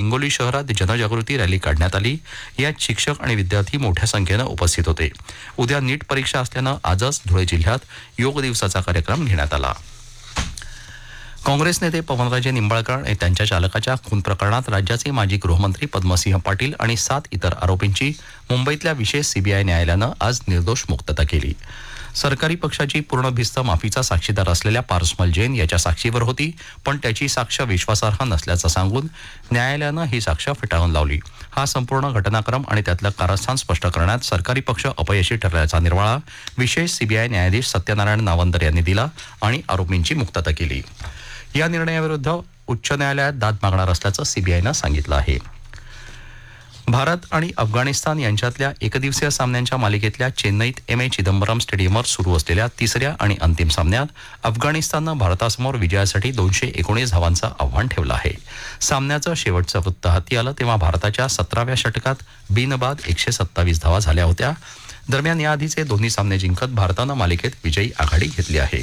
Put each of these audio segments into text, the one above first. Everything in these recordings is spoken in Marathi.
हिंगोली शहरात जनजागृती रॅली काढण्यात आली. यात शिक्षक आणि विद्यार्थी मोठ्या संख्येनं उपस्थित होते. उद्या नीट परीक्षा असल्यानं आजच धुळे जिल्ह्यात योग दिवसाचा कार्यक्रम घेण्यात आला. काँग्रेस नेते पवनराजे निंबाळकर आणि त्यांच्या चालकाच्या खून प्रकरणात राज्याचे माजी गृहमंत्री पद्मसिंह पाटील आणि 7 इतर आरोपींची मुंबईतल्या विशेष सीबीआय न्यायालयानं आज निर्दोष मुक्तता केली. सरकारी पक्षाची पूर्ण भिस्त माफीचा साक्षीदार असलेल्या पारसमल जैन याच्या साक्षीवर होती, पण त्याची साक्ष विश्वासार्ह नसल्याचं सांगून न्यायालयानं ही साक्ष फेटाळून लावली. हा संपूर्ण घटनाक्रम आणि त्यातलं कारस्थान स्पष्ट करण्यात सरकारी पक्ष अपयशी ठरल्याचा निर्वाळा विशेष सीबीआय न्यायाधीश सत्यनारायण नावंदर यांनी दिला आणि आरोपींची मुक्तता केली. या निर्णयाविरुद्ध उच्च न्यायालयात दाद मागणार असल्याचं सीबीआयनं सांगितलं आहे. भारत आणि अफगाणिस्तान यांच्यातल्या एकदिवसीय सामन्यांच्या मालिकेतल्या चेन्नईत एम.ए. चिदंबरम स्टेडियमवर सुरू असलेल्या तिसऱ्या आणि अंतिम सामन्यात अफगाणिस्ताननं भारतासमोर विजयासाठी 219 धावांचं आव्हान ठेवलं आहे. सामन्याचं शेवटचं वृत्त हाती आलं तेव्हा भारताच्या 17व्या षटकात बिनबाद 127 धावा झाल्या होत्या. दरम्यान याआधीचे दोन्ही सामने जिंकत भारतानं मालिकेत विजयी आघाडी घेतली आहे.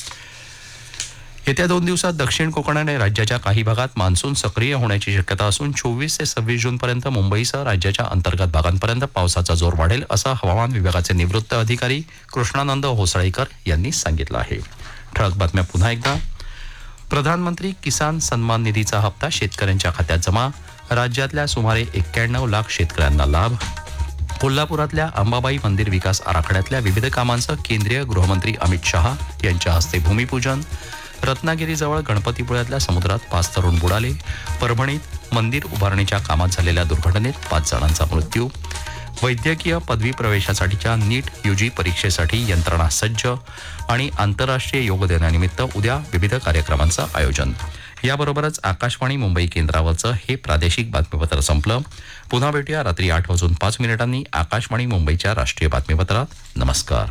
येत्या 2 दिवसात दक्षिण कोकण आणि राज्याच्या काही भागात मान्सून सक्रिय होण्याची शक्यता असून 24 ते 26 जूनपर्यंत मुंबईसह राज्याच्या अंतर्गत भागांपर्यंत पावसाचा जोर वाढेल असं हवामान विभागाचे निवृत्त अधिकारी कृष्णानंद होसळीकर यांनी सांगितलं आहे. ठळक बातम्या पुन्हा एकदा. प्रधानमंत्री किसान सन्मान निधीचा हप्ता शेतकऱ्यांच्या खात्यात जमा. राज्यातल्या सुमारे 91 लाख शेतकऱ्यांना लाभ. कोल्हापुरातल्या अंबाबाई मंदिर विकास आराखड्यातल्या विविध कामांचं केंद्रीय गृहमंत्री अमित शहा यांच्या हस्ते भूमिपूजन. रत्नागिरीजवळ गणपतीपुळ्यातल्या समुद्रात 5 तरुण बुडाले. परभणीत मंदिर उभारणीच्या कामात झालेल्या दुर्घटनेत 5 जणांचा मृत्यू. वैद्यकीय पदवी प्रवेशासाठीच्या नीट यूजी परीक्षेसाठी यंत्रणा सज्ज. आणि आंतरराष्ट्रीय योग दिनानिमित्त उद्या विविध कार्यक्रमांचं आयोजन. याबरोबरच आकाशवाणी मुंबई केंद्रावरचं हे प्रादेशिक बातमीपत्र संपलं. पुन्हा भेटूया रात्री 8:05 आकाशवाणी मुंबईच्या राष्ट्रीय बातमीपत्रात. नमस्कार.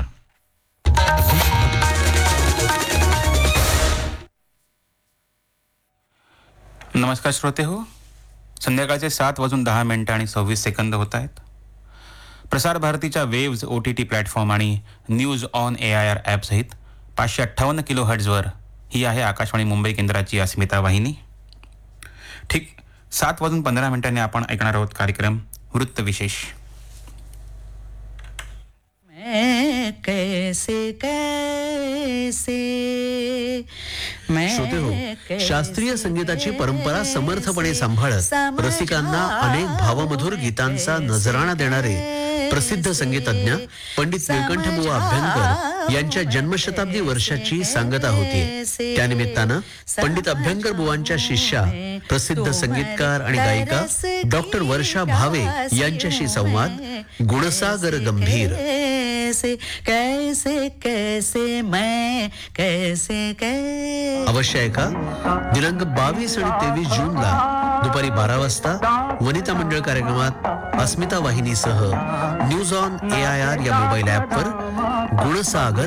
नमस्कार श्रोते हो. संध्याकाळचे 7:10 आणि 26 सेकंद होत आहेत. प्रसार भारतीच्या वेव्ज OTT प्लॅटफॉर्म आणि न्यूज ऑन AIR ॲप सहित 558 किलोहर्ट्झवर ही आहे आकाशवाणी मुंबई केंद्राची अस्मिता वाहिनी. ठीक 7:15 आपण ऐकणार आहोत कार्यक्रम वृत्तविशेष. श्रोते हो, शास्त्रीय संगीताची परंपरा समर्थपणे सांभाळत रसिकांना अनेक भावमधुर गीतांचा नजराणा देणारे प्रसिद्ध संगीतज्ञ पंडित निळकंठबुवा अभ्यंकर यांच्या जन्मशताब्दी वर्षाची सांगता होती. त्यानिमित्तानं पंडित अभ्यंकर बुवांच्या शिष्या प्रसिद्ध संगीतकार आणि गायिका डॉक्टर वर्षा भावे यांच्याशी संवाद गुणसागर गंभीर. अवश्य ऐका. दिनांक 22 आणि 23 जूनला दुपारी 12 वाजता वनिता मंडळ कार्यक्रमात अस्मिता वाहिनीसह न्यूज ऑन AIR या मोबाईल ॲपवर गुणसागर